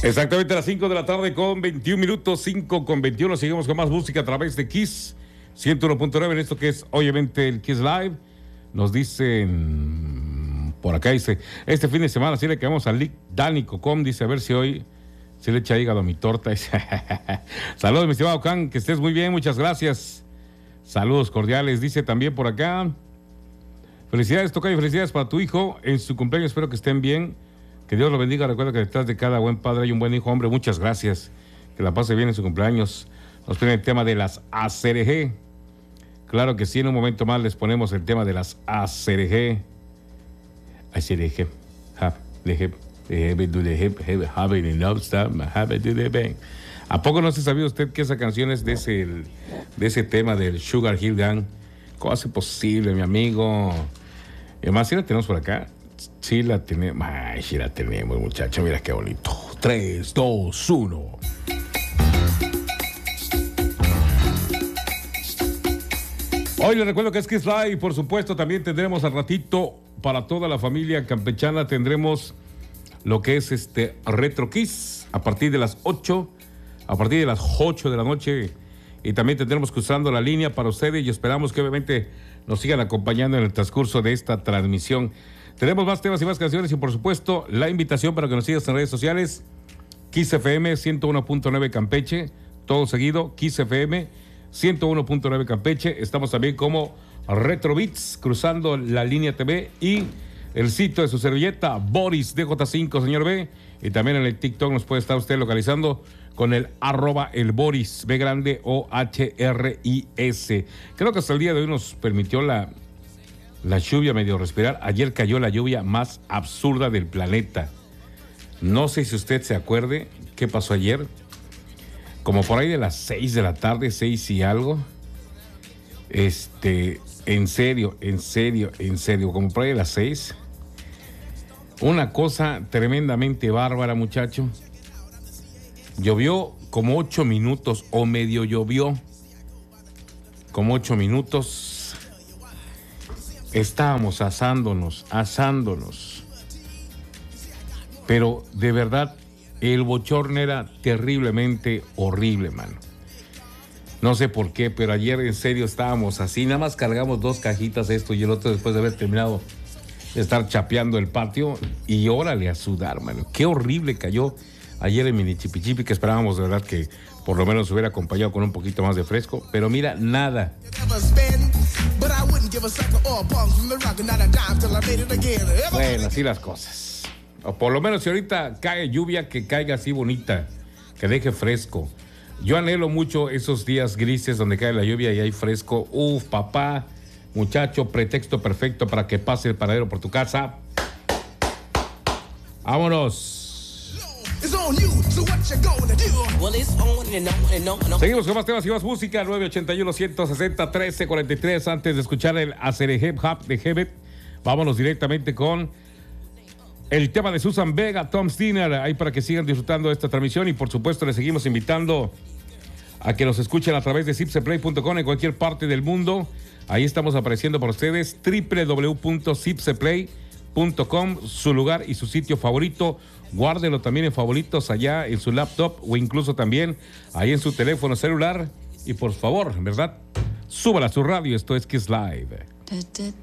Exactamente a las 5 de la tarde con 21 minutos, 5 con 21. Seguimos con más música a través de Kiss 101.9 en esto que es obviamente el Kiss Live. Nos dicen por acá, dice, este fin de semana sí le quedamos al Dani Cocom, dice, a ver si hoy se le echa hígado a mi torta. Saludos, mi estimado Can, que estés muy bien, muchas gracias. Saludos cordiales, dice también por acá. Felicidades, tocayo, felicidades para tu hijo en su cumpleaños, espero que estén bien. Que Dios lo bendiga. Recuerda que detrás de cada buen padre hay un buen hijo. Hombre, muchas gracias. Que la pase bien en su cumpleaños. Nos pone el tema de las ACRG. Claro que sí, en un momento más les ponemos el tema de las ACRG. ACRG. ¿A poco no se sabía usted que esa canción es de ese tema del Sugar Hill Gang? ¿Cómo hace posible, mi amigo? Y además, si la tenemos por acá. Sí la tenemos. Ay, sí la tenemos, muchacho. Mira qué bonito. 3, 2, 1. Hoy les recuerdo que es Kiss Live. Por supuesto, también tendremos al ratito para toda la familia campechana. Tendremos lo que es Retro Kiss a partir de las 8. A partir de las 8 de la noche. Y también tendremos cruzando la línea para ustedes. Y esperamos que obviamente nos sigan acompañando en el transcurso de esta transmisión. Tenemos más temas y más canciones y por supuesto la invitación para que nos sigas en redes sociales. Kiss FM 101.9 Campeche, todo seguido, Kiss FM 101.9 Campeche. Estamos también como Retro Beats, cruzando la línea TV y el sitio de su servilleta, Boris DJ5, señor B. Y también en el TikTok nos puede estar usted localizando con el @elboris, B grande OHRIS. Creo que hasta el día de hoy nos permitió la lluvia medio respirar. Ayer cayó la lluvia más absurda del planeta. No sé si usted se acuerde qué pasó ayer. Como por ahí de las 6 de la tarde, 6 y algo. En serio, como por ahí de las 6. Una cosa tremendamente bárbara, muchacho. Llovió como 8 minutos, o medio llovió. Como 8 minutos. Estábamos asándonos. Pero de verdad, el bochorno era terriblemente horrible, mano. No sé por qué, pero ayer en serio estábamos así. Nada más cargamos 2 cajitas, esto y el otro, después de haber terminado de estar chapeando el patio. Y órale a sudar, mano. Qué horrible cayó ayer el mini chipichipi, que esperábamos de verdad que por lo menos hubiera acompañado con un poquito más de fresco. Pero mira, nada. Bueno, así las cosas. O por lo menos si ahorita cae lluvia, que caiga así bonita, que deje fresco. Yo anhelo mucho esos días grises donde cae la lluvia y hay fresco. Uf, papá, muchacho, pretexto perfecto para que pase el paradero por tu casa. Vámonos. Seguimos con más temas y más música. 981-160-1343. Antes de escuchar el ACRG Hub de Hebet, vámonos directamente con el tema de Susan Vega, Tom's Dinner, ahí para que sigan disfrutando de esta transmisión. Y por supuesto les seguimos invitando a que nos escuchen a través de zipseplay.com en cualquier parte del mundo. Ahí estamos apareciendo para ustedes, www.zipseplay.com, su lugar y su sitio favorito. Guárdelo también en favoritos allá en su laptop o incluso también ahí en su teléfono celular. Y por favor, ¿verdad? Súbala a su radio, esto es Kiss Live.